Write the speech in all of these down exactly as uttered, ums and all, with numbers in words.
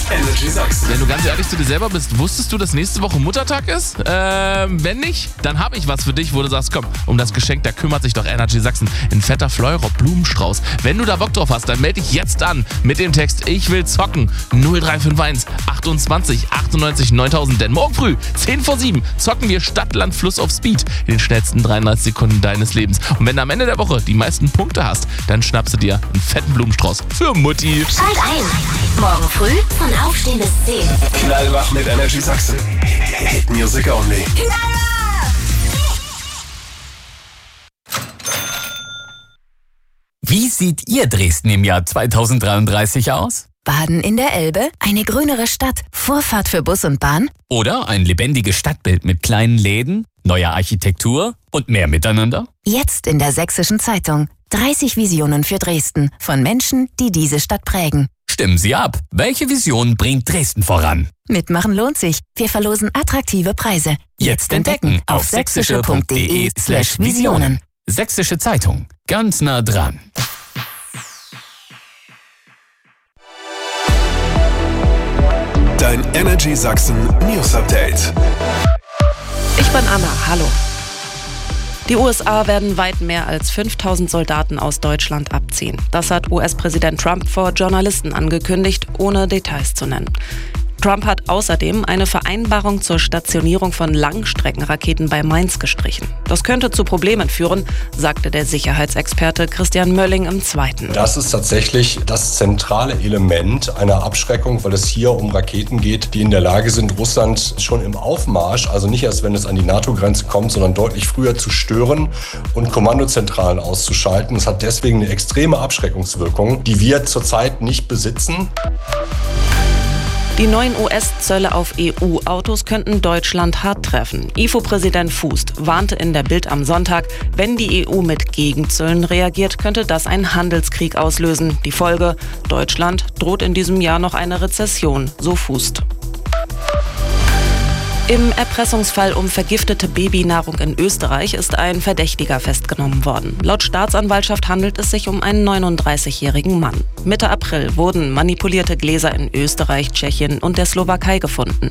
Energy Sachsen. Wenn du ganz ehrlich zu dir selber bist, wusstest du, dass nächste Woche Muttertag ist? Ähm, wenn nicht, dann habe ich was für dich, wo du sagst, komm, um das Geschenk, da kümmert sich doch Energy Sachsen. Ein fetter Fleurop Blumenstrauß. Wenn du da Bock drauf hast, dann melde dich jetzt an mit dem Text Ich will zocken null drei fünf eins achtundzwanzig achtundneunzig neuntausend. Denn morgen früh, zehn vor sieben, zocken wir Stadt, Land, Fluss auf Speed in den schnellsten dreiunddreißig Sekunden deines Lebens. Und wenn du am Ende der Woche die meisten Punkte hast, dann schnappst du dir einen fetten Blumenstrauß für Mutti. Schalt ein. Morgen früh von Aufstehen bis zehn. Knallwach mit Energy Sachsen. Hit Music Only. Wie sieht Ihr Dresden im Jahr zweitausenddreiunddreißig aus? Baden in der Elbe, eine grünere Stadt, Vorfahrt für Bus und Bahn. Oder ein lebendiges Stadtbild mit kleinen Läden, neuer Architektur und mehr Miteinander? Jetzt in der Sächsischen Zeitung. dreißig Visionen für Dresden von Menschen, die diese Stadt prägen. Stimmen Sie ab. Welche Vision bringt Dresden voran? Mitmachen lohnt sich. Wir verlosen attraktive Preise. Jetzt entdecken auf sächsische.de slash Visionen. Sächsische Zeitung. Ganz nah dran. Dein Energy Sachsen News Update. Ich bin Anna, hallo. Die U S A werden weit mehr als fünftausend Soldaten aus Deutschland abziehen. Das hat U S-Präsident Trump vor Journalisten angekündigt, ohne Details zu nennen. Trump hat außerdem eine Vereinbarung zur Stationierung von Langstreckenraketen bei Mainz gestrichen. Das könnte zu Problemen führen, sagte der Sicherheitsexperte Christian Mölling im Zweiten. Das ist tatsächlich das zentrale Element einer Abschreckung, weil es hier um Raketen geht, die in der Lage sind, Russland schon im Aufmarsch, also nicht erst wenn es an die NATO-Grenze kommt, sondern deutlich früher zu stören und Kommandozentralen auszuschalten. Es hat deswegen eine extreme Abschreckungswirkung, die wir zurzeit nicht besitzen. Die neuen U S-Zölle auf E U-Autos könnten Deutschland hart treffen. I F O-Präsident Fußt warnte in der Bild am Sonntag, wenn die E U mit Gegenzöllen reagiert, könnte das einen Handelskrieg auslösen. Die Folge: Deutschland droht in diesem Jahr noch eine Rezession, so Fußt. Im Erpressungsfall um vergiftete Babynahrung in Österreich ist ein Verdächtiger festgenommen worden. Laut Staatsanwaltschaft handelt es sich um einen neununddreißigjährigen Mann. Mitte April wurden manipulierte Gläser in Österreich, Tschechien und der Slowakei gefunden.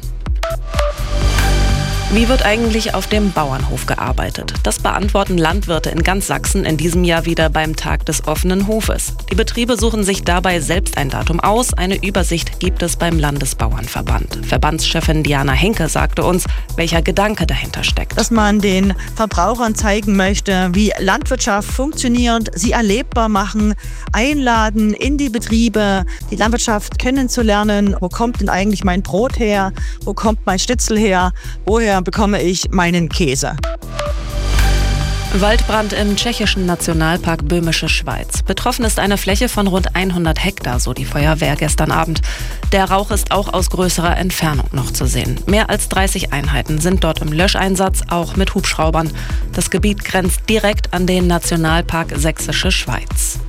Wie wird eigentlich auf dem Bauernhof gearbeitet? Das beantworten Landwirte in ganz Sachsen in diesem Jahr wieder beim Tag des offenen Hofes. Die Betriebe suchen sich dabei selbst ein Datum aus. Eine Übersicht gibt es beim Landesbauernverband. Verbandschefin Diana Henke sagte uns, welcher Gedanke dahinter steckt. Dass man den Verbrauchern zeigen möchte, wie Landwirtschaft funktioniert, sie erlebbar machen, einladen in die Betriebe, die Landwirtschaft kennenzulernen. Wo kommt denn eigentlich mein Brot her? Wo kommt mein Schnitzel her? Woher bekomme ich meinen Käse? Waldbrand im tschechischen Nationalpark Böhmische Schweiz. Betroffen ist eine Fläche von rund hundert Hektar, so die Feuerwehr gestern Abend. Der Rauch ist auch aus größerer Entfernung noch zu sehen. Mehr als dreißig Einheiten sind dort im Löscheinsatz, auch mit Hubschraubern. Das Gebiet grenzt direkt an den Nationalpark Sächsische Schweiz.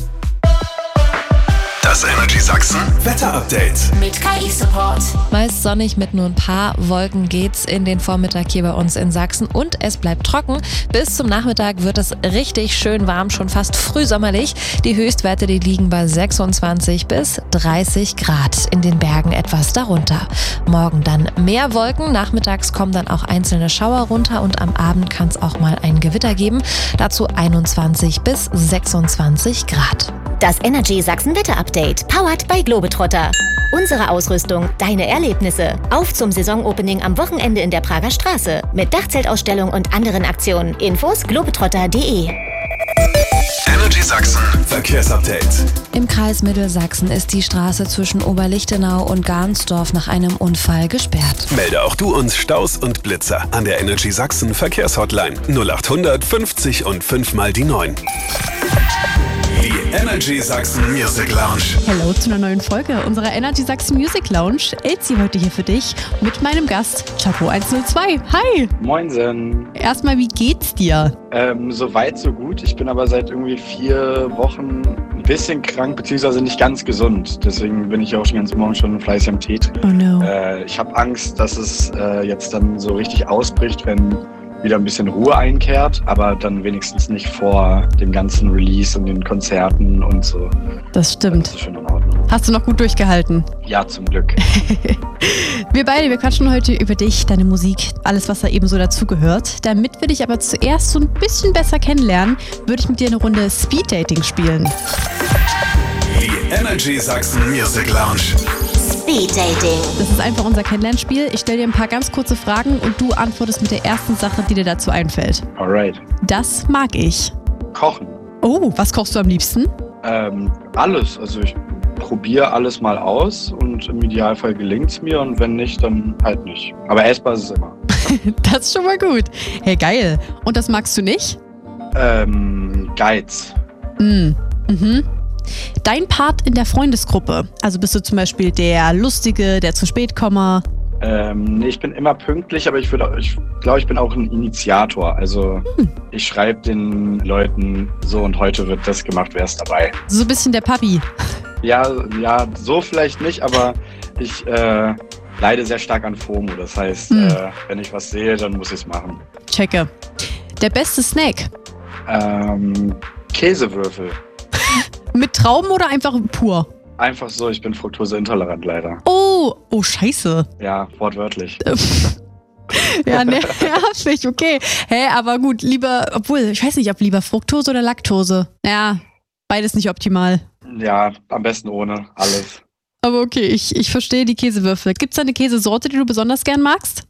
Das Energy Sachsen Wetter Update. Mit K I-Support. Meist sonnig mit nur ein paar Wolken geht's in den Vormittag hier bei uns in Sachsen und es bleibt trocken. Bis zum Nachmittag wird es richtig schön warm, schon fast frühsommerlich. Die Höchstwerte, die liegen bei sechsundzwanzig bis dreißig Grad, in den Bergen etwas darunter. Morgen dann mehr Wolken, nachmittags kommen dann auch einzelne Schauer runter und am Abend kann es auch mal ein Gewitter geben. Dazu einundzwanzig bis sechsundzwanzig Grad. Das Energy Sachsen Wetter Update, powered by Globetrotter. Unsere Ausrüstung, deine Erlebnisse. Auf zum Saisonopening am Wochenende in der Prager Straße. Mit Dachzeltausstellung und anderen Aktionen. Infos globetrotter punkt de. Energy Sachsen Verkehrsupdate. Im Kreis Mittelsachsen ist die Straße zwischen Oberlichtenau und Garnsdorf nach einem Unfall gesperrt. Melde auch du uns Staus und Blitzer an der Energy Sachsen Verkehrshotline null achthundert fünfzig und fünf mal die neun. Die Energy Sachsen Music Lounge. Hallo zu einer neuen Folge unserer Energy Sachsen Music Lounge. Elsie heute hier für dich mit meinem Gast Chapo eins null zwei. Hi! Moinsen. Erstmal, wie geht's dir? Ähm, so weit, so gut. Ich bin aber seit irgendwie vier Wochen ein bisschen krank, beziehungsweise nicht ganz gesund. Deswegen bin ich auch schon ganz morgen schon fleißig am Tee trinken. Oh no. Äh, ich habe Angst, dass es äh, jetzt dann so richtig ausbricht, wenn wieder ein bisschen Ruhe einkehrt, aber dann wenigstens nicht vor dem ganzen Release und den Konzerten und so. Das stimmt. Das ist schon in Ordnung. Hast du noch gut durchgehalten? Ja, zum Glück. Wir beide, wir quatschen heute über dich, deine Musik, alles, was da eben so dazugehört. Damit wir dich aber zuerst so ein bisschen besser kennenlernen, würde ich mit dir eine Runde Speed Dating spielen. Die Energy Sachsen Music Lounge. Speed Dating. Das ist einfach unser Kennenlernspiel. Ich stelle dir ein paar ganz kurze Fragen und du antwortest mit der ersten Sache, die dir dazu einfällt. Alright. Das mag ich. Kochen. Oh, was kochst du am liebsten? Ähm, alles. Also ich probiere alles mal aus und im Idealfall gelingt es mir und wenn nicht, dann halt nicht. Aber essbar ist es immer. Das ist schon mal gut. Hey, geil. Und das magst du nicht? Ähm, Geiz. Mm. Mhm. Dein Part in der Freundesgruppe. Also bist du zum Beispiel der Lustige, der zu spät komme? Ähm, nee, ich bin immer pünktlich, aber ich würde, ich glaube, ich bin auch ein Initiator. Also hm. ich schreibe den Leuten so und heute wird das gemacht, wer ist dabei. So ein bisschen der Papi. Ja, ja, so vielleicht nicht, aber ich äh, leide sehr stark an FOMO. Das heißt, hm. äh, wenn ich was sehe, dann muss ich es machen. Checke. Der beste Snack? Ähm, Käsewürfel. Mit Trauben oder einfach pur? Einfach so, ich bin fruktoseintolerant leider. Oh, oh scheiße. Ja, wortwörtlich. Ja, nervig, okay. Hä, aber gut, lieber, obwohl, ich weiß nicht, ob lieber Fructose oder Laktose. Ja, beides nicht optimal. Ja, am besten ohne, alles. Aber okay, ich, ich verstehe die Käsewürfel. Gibt es da eine Käsesorte, die du besonders gern magst?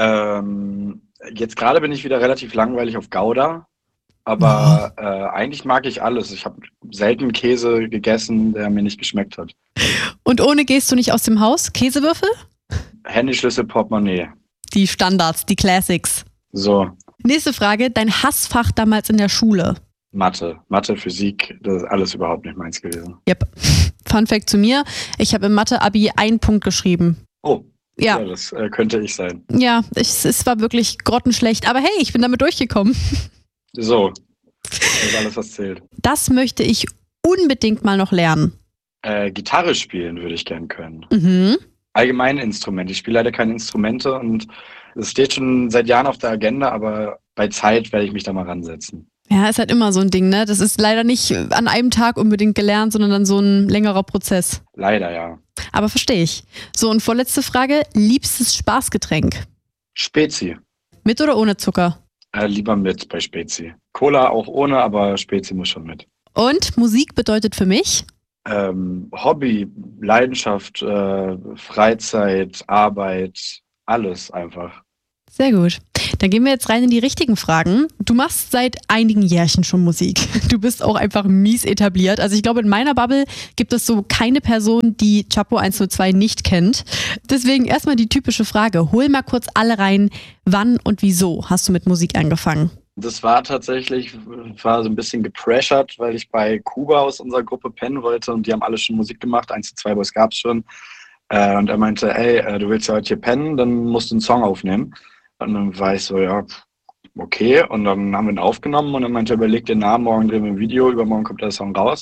Ähm, jetzt gerade bin ich wieder relativ langweilig auf Gouda. Aber oh. äh, eigentlich mag ich alles. Ich habe selten Käse gegessen, der mir nicht geschmeckt hat. Und ohne gehst du nicht aus dem Haus? Käsewürfel? Handy, Schlüssel, Portemonnaie. Die Standards, die Classics. So. Nächste Frage, dein Hassfach damals in der Schule? Mathe. Mathe, Physik, das ist alles überhaupt nicht meins gewesen. Yep. Fun Fact zu mir, ich habe im Mathe-Abi einen Punkt geschrieben. Oh. Ja. Ja, das äh, könnte ich sein. Ja, ich, es war wirklich grottenschlecht. Aber hey, ich bin damit durchgekommen. So, das ist alles, was zählt. Das möchte ich unbedingt mal noch lernen. Äh, Gitarre spielen würde ich gern können. Mhm. Allgemeine Instrumente. Ich spiele leider keine Instrumente und es steht schon seit Jahren auf der Agenda, aber bei Zeit werde ich mich da mal ransetzen. Ja, ist halt immer so ein Ding, ne? Das ist leider nicht an einem Tag unbedingt gelernt, sondern dann so ein längerer Prozess. Leider, ja. Aber verstehe ich. So, und vorletzte Frage. Liebstes Spaßgetränk? Spezi. Mit oder ohne Zucker? Äh, lieber mit bei Spezi. Cola auch ohne, aber Spezi muss schon mit. Und Musik bedeutet für mich? Ähm, Hobby, Leidenschaft, äh, Freizeit, Arbeit, alles einfach. Sehr gut. Dann gehen wir jetzt rein in die richtigen Fragen. Du machst seit einigen Jährchen schon Musik. Du bist auch einfach mies etabliert. Also ich glaube, in meiner Bubble gibt es so keine Person, die Chapo eins null zwei nicht kennt. Deswegen erstmal die typische Frage. Hol mal kurz alle rein. Wann und wieso hast du mit Musik angefangen? Das war tatsächlich, war so ein bisschen gepressured, weil ich bei Kuba aus unserer Gruppe pennen wollte und die haben alle schon Musik gemacht. eins zu zwei Boys gab es schon. Und er meinte, ey, du willst ja heute hier pennen, dann musst du einen Song aufnehmen. Und dann war ich so, ja, okay. Und dann haben wir ihn aufgenommen und dann meinte er, überleg den Namen, morgen drehen wir ein Video, übermorgen kommt der Song raus.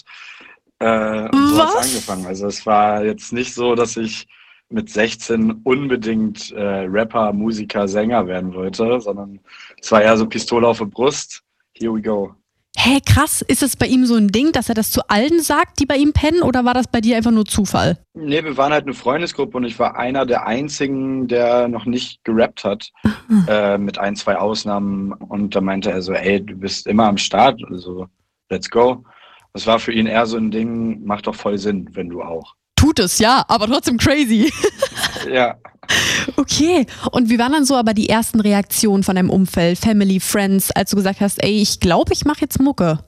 Äh, und so hat es angefangen. Also es war jetzt nicht so, dass ich mit sechzehn unbedingt äh, Rapper, Musiker, Sänger werden wollte, sondern es war eher so Pistole auf der Brust. Here we go. Hä, hey, krass. Ist es bei ihm so ein Ding, dass er das zu allen sagt, die bei ihm pennen, oder war das bei dir einfach nur Zufall? Nee, wir waren halt eine Freundesgruppe und ich war einer der einzigen, der noch nicht gerappt hat, äh, mit ein, zwei Ausnahmen. Und da meinte er so, ey, du bist immer am Start, also let's go. Das war für ihn eher so ein Ding, macht doch voll Sinn, wenn du auch. Tut es, ja, aber trotzdem crazy. Ja. Okay, und wie waren dann so aber die ersten Reaktionen von deinem Umfeld, Family, Friends, als du gesagt hast, ey, ich glaube, ich mache jetzt Mucke?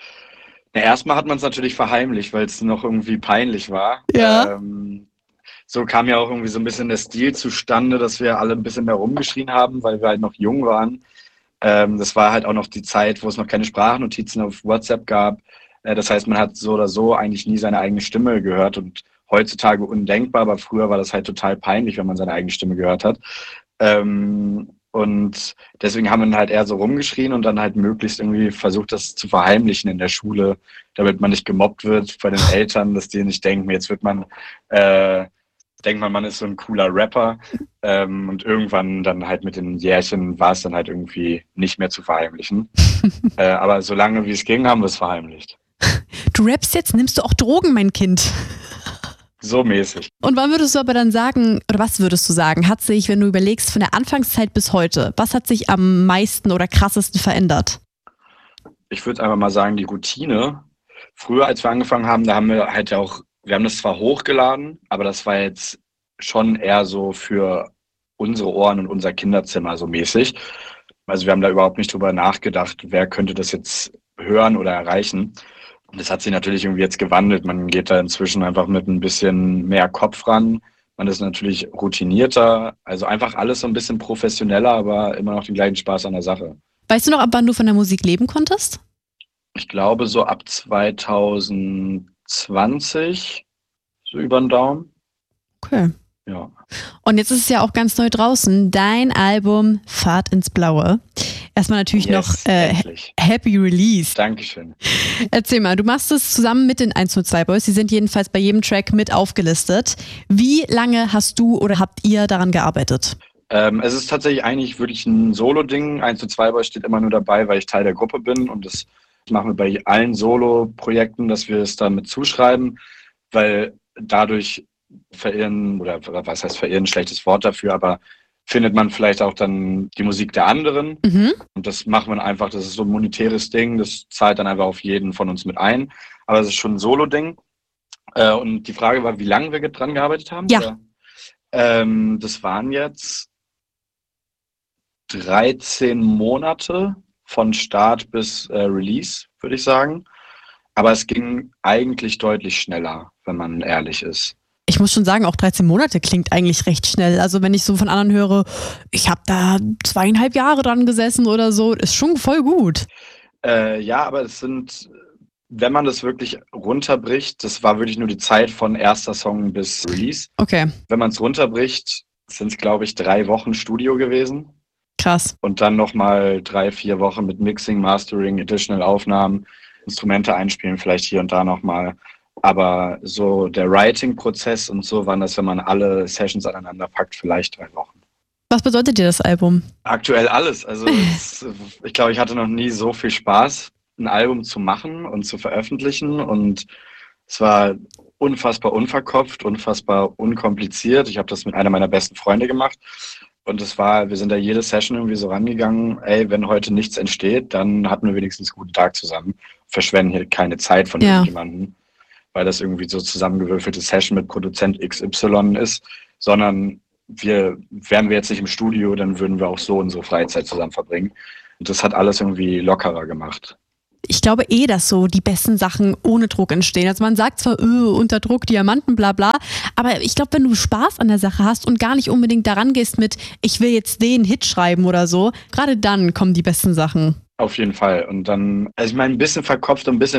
Ja, erstmal hat man es natürlich verheimlicht, weil es noch irgendwie peinlich war. Ja. Ähm, so kam ja auch irgendwie so ein bisschen der Stil zustande, dass wir alle ein bisschen mehr rumgeschrien haben, weil wir halt noch jung waren. Ähm, das war halt auch noch die Zeit, wo es noch keine Sprachnotizen auf WhatsApp gab. Äh, das heißt, man hat so oder so eigentlich nie seine eigene Stimme gehört und heutzutage undenkbar, aber früher war das halt total peinlich, wenn man seine eigene Stimme gehört hat. Ähm, und deswegen haben wir halt eher so rumgeschrien und dann halt möglichst irgendwie versucht, das zu verheimlichen in der Schule, damit man nicht gemobbt wird bei den Eltern, dass die nicht denken, jetzt wird man, äh, denkt man, man ist so ein cooler Rapper. Ähm, und irgendwann dann halt mit den Jährchen war es dann halt irgendwie nicht mehr zu verheimlichen. äh, aber solange wie es ging, haben wir es verheimlicht. Du rappst jetzt, nimmst du auch Drogen, mein Kind? So mäßig. Und wann würdest du aber dann sagen, oder was würdest du sagen, hat sich, wenn du überlegst, von der Anfangszeit bis heute, was hat sich am meisten oder krassesten verändert? Ich würde einfach mal sagen, die Routine. Früher, als wir angefangen haben, da haben wir halt auch, wir haben das zwar hochgeladen, aber das war jetzt schon eher so für unsere Ohren und unser Kinderzimmer so mäßig. Also wir haben da überhaupt nicht drüber nachgedacht, wer könnte das jetzt hören oder erreichen. Und das hat sich natürlich irgendwie jetzt gewandelt. Man geht da inzwischen einfach mit ein bisschen mehr Kopf ran. Man ist natürlich routinierter. Also einfach alles so ein bisschen professioneller, aber immer noch den gleichen Spaß an der Sache. Weißt du noch, ab wann du von der Musik leben konntest? Ich glaube so ab zwanzig zwanzig, so über den Daumen. Okay. Ja. Und jetzt ist es ja auch ganz neu draußen, dein Album Fahrt ins Blaue. Erstmal natürlich Yes, noch äh, Happy Release. Dankeschön. Erzähl mal, du machst es zusammen mit den eins null zwei Boys. Die sind jedenfalls bei jedem Track mit aufgelistet. Wie lange hast du oder habt ihr daran gearbeitet? Ähm, es ist tatsächlich eigentlich wirklich ein Solo-Ding. eins null zwei Boys steht immer nur dabei, weil ich Teil der Gruppe bin. Und das machen wir bei allen Solo-Projekten, dass wir es damit zuschreiben, weil dadurch verirren, oder was heißt verirren, schlechtes Wort dafür, aber findet man vielleicht auch dann die Musik der anderen. Mhm. Und das macht man einfach, das ist so ein monetäres Ding, das zahlt dann einfach auf jeden von uns mit ein. Aber es ist schon ein Solo-Ding. Äh, und die Frage war, wie lange wir dran gearbeitet haben? Ja. Oder? Ähm, das waren jetzt dreizehn Monate von Start bis äh, Release, würde ich sagen. Aber es ging eigentlich deutlich schneller, wenn man ehrlich ist. Ich muss schon sagen, auch dreizehn Monate klingt eigentlich recht schnell. Also wenn ich so von anderen höre, ich habe da zweieinhalb Jahre dran gesessen oder so, ist schon voll gut. Äh, ja, aber es sind, wenn man das wirklich runterbricht, das war wirklich nur die Zeit von erster Song bis Release. Okay. Wenn man es runterbricht, sind es, glaube ich, drei Wochen Studio gewesen. Krass. Und dann nochmal drei, vier Wochen mit Mixing, Mastering, Additional Aufnahmen, Instrumente einspielen, vielleicht hier und da nochmal. Aber so der Writing-Prozess und so waren das, wenn man alle Sessions aneinander packt, vielleicht drei Wochen. Was bedeutet dir das Album? Aktuell alles. Also es, ich glaube, ich hatte noch nie so viel Spaß, ein Album zu machen und zu veröffentlichen. Und es war unfassbar unverkopft, unfassbar unkompliziert. Ich habe das mit einer meiner besten Freunde gemacht. Und es war, wir sind da jede Session irgendwie so rangegangen, ey, wenn heute nichts entsteht, dann hatten wir wenigstens einen guten Tag zusammen. Verschwenden hier keine Zeit von Ja. irgendjemandem, weil das irgendwie so zusammengewürfelte Session mit Produzent X Y ist, sondern wir, wären wir jetzt nicht im Studio, dann würden wir auch so unsere Freizeit zusammen verbringen. Und das hat alles irgendwie lockerer gemacht. Ich glaube eh, dass so die besten Sachen ohne Druck entstehen. Also man sagt zwar, öh, unter Druck, Diamanten, bla bla, aber ich glaube, wenn du Spaß an der Sache hast und gar nicht unbedingt daran gehst mit, ich will jetzt den Hit schreiben oder so, gerade dann kommen die besten Sachen. Auf jeden Fall. Und dann, also ich meine, ein bisschen verkopft und ein bisschen